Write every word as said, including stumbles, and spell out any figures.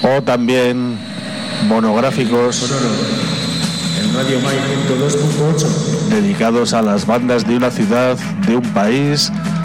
O también monográficos en Radio Mai ciento dos punto ocho dedicados a las bandas de una ciudad, de un país